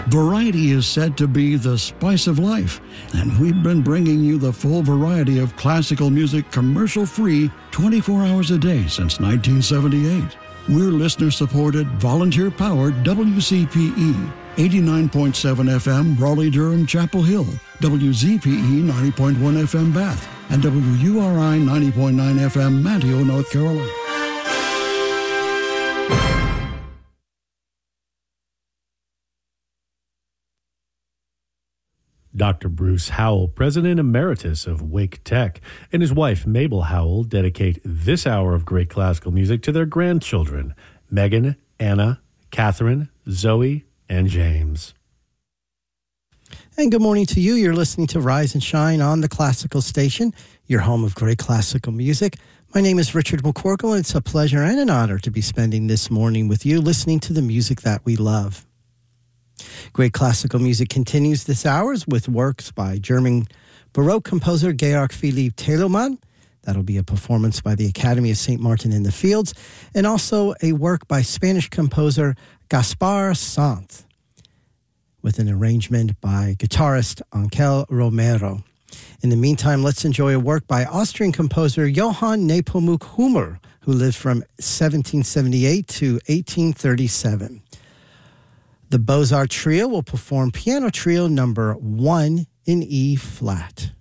Variety is said to be the spice of life, and we've been bringing you the full variety of classical music commercial-free 24 hours a day since 1978. We're listener-supported, volunteer-powered WCPE, 89.7 FM, Raleigh-Durham, Chapel Hill, WZPE 90.1 FM, Bath, and WURI 90.9 FM, Manteo, North Carolina. Dr. Bruce Howell, President Emeritus of Wake Tech, and his wife, Mabel Howell, dedicate this hour of great classical music to their grandchildren, Megan, Anna, Catherine, Zoe, and James. And good morning to you. You're listening to Rise and Shine on the Classical Station, your home of great classical music. My name is Richard McCorkle, and it's a pleasure and an honor to be spending this morning with you, listening to the music that we love. Great classical music continues this hour with works by German Baroque composer Georg Philipp Telemann. That'll be a performance by the Academy of St. Martin in the Fields, and also a work by Spanish composer Gaspar Sanz, with an arrangement by guitarist Ángel Romero. In the meantime, let's enjoy a work by Austrian composer Johann Nepomuk Hummel, who lived from 1778 to 1837. The Beaux-Arts Trio will perform Piano Trio number 1 in E flat.